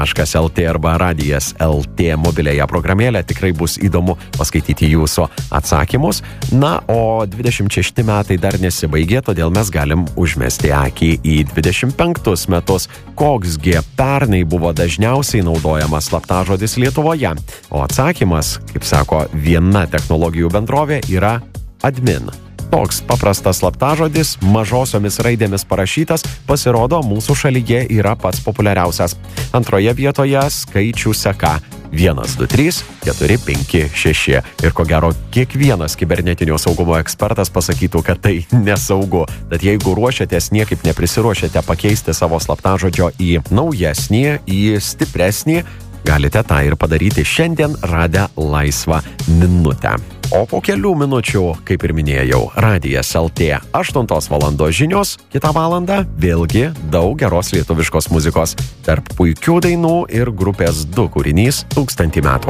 .lt arba radijas LT mobiliąją programėlę. Tikrai bus įdomu paskaityti jūsų atsakymus. Na, o 26 metai dar nesibaigė, todėl mes galim užmesti akį į 25 metus. Koksgi pernai buvo dažniausiai naudojamas slaptažodis Lietuvoje? O atsakymas, kaip sako viena technologijų bendrovė, yra admin. Toks paprastas slaptažodis, mažosiomis raidėmis parašytas, pasirodo, mūsų šalyje yra pats populiariausias. Antroje vietoje skaičių seka 1, 2, 3, 4, 5, 6. Ir ko gero, kiekvienas kibernetinio saugumo ekspertas pasakytų, kad tai nesaugu. Tad jeigu ruošiatės, niekaip neprisiruošiate pakeisti savo slaptažodžio į naujesnį, į stipresnį, galite tą ir padaryti šiandien radę laisvą minutę. O po kelių minučių, kaip ir minėjau, radijas LT 8 valandos žinios, kitą valandą vėlgi daug geros lietuviškos muzikos. Tarp puikių dainų ir grupės 2 kūrinys 1000 metų.